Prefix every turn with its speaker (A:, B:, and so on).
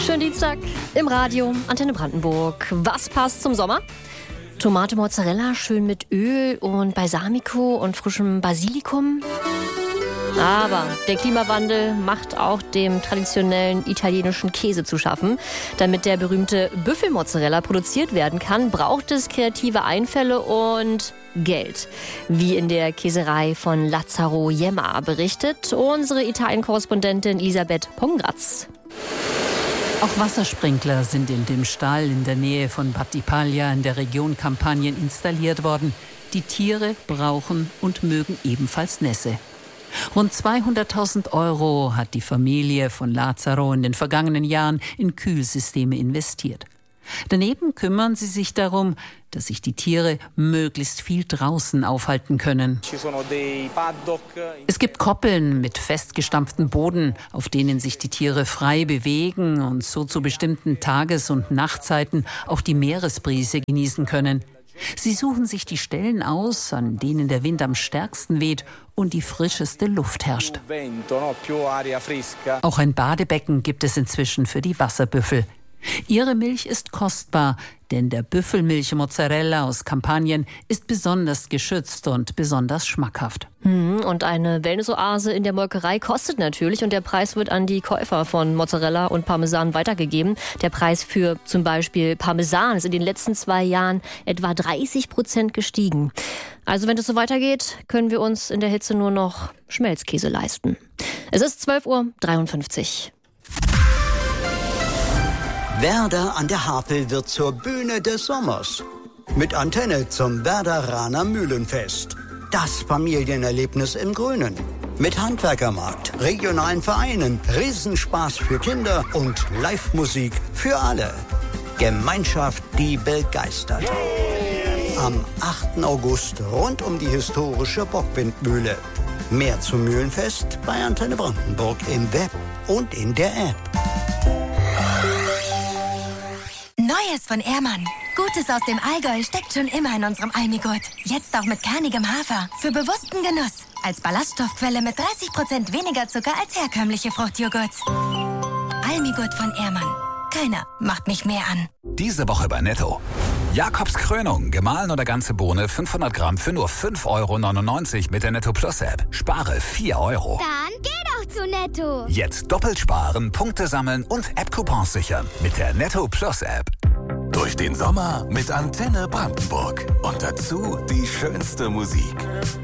A: Schönen Dienstag im Radio, Antenne Brandenburg. Was passt zum Sommer? Tomate Mozzarella schön mit Öl und Balsamico und frischem Basilikum. Aber der Klimawandel macht auch dem traditionellen italienischen Käse zu schaffen. Damit der berühmte Büffelmozzarella produziert werden kann, braucht es kreative Einfälle und Geld. Wie in der Käserei von Lazzaro Jemma berichtet unsere Italien-Korrespondentin Elisabeth Pongratz.
B: Auch Wassersprinkler sind in dem Stall in der Nähe von Battipaglia in der Region Kampanien installiert worden. Die Tiere brauchen und mögen ebenfalls Nässe. Rund 200.000 € hat die Familie von Lazzaro in den vergangenen Jahren in Kühlsysteme investiert. Daneben kümmern sie sich darum, dass sich die Tiere möglichst viel draußen aufhalten können. Es gibt Koppeln mit festgestampftem Boden, auf denen sich die Tiere frei bewegen und so zu bestimmten Tages- und Nachtzeiten auch die Meeresbrise genießen können. Sie suchen sich die Stellen aus, an denen der Wind am stärksten weht und die frischeste Luft herrscht. Auch ein Badebecken gibt es inzwischen für die Wasserbüffel. Ihre Milch ist kostbar, denn der Büffelmilch-Mozzarella aus Kampanien ist besonders geschützt und besonders schmackhaft.
A: Und eine Wellnessoase in der Molkerei kostet natürlich und der Preis wird an die Käufer von Mozzarella und Parmesan weitergegeben. Der Preis für zum Beispiel Parmesan ist in den letzten 2 Jahren etwa 30% gestiegen. Also wenn es so weitergeht, können wir uns in der Hitze nur noch Schmelzkäse leisten. Es ist 12:53 Uhr.
C: Werder an der Havel wird zur Bühne des Sommers. Mit Antenne zum Werderaner Mühlenfest. Das Familienerlebnis im Grünen. Mit Handwerkermarkt, regionalen Vereinen, Riesenspaß für Kinder und Live-Musik für alle. Gemeinschaft, die begeistert. Am 8. August rund um die historische Bockwindmühle. Mehr zum Mühlenfest bei Antenne Brandenburg im Web und in der App.
D: Neues von Ehrmann. Gutes aus dem Allgäu steckt schon immer in unserem Almigurt. Jetzt auch mit kernigem Hafer. Für bewussten Genuss. Als Ballaststoffquelle mit 30% weniger Zucker als herkömmliche Fruchtjoghurts. Almigurt von Ehrmann. Keiner macht mich mehr an.
E: Diese Woche bei Netto. Jakobs Krönung, gemahlen oder ganze Bohne, 500 Gramm für nur 5,99 € mit der Netto Plus App. Spare 4 €.
F: Dann geh doch zu Netto.
E: Jetzt doppelt sparen, Punkte sammeln und App-Coupons sichern mit der Netto Plus App.
G: Durch den Sommer mit Antenne Brandenburg. Und dazu die schönste Musik.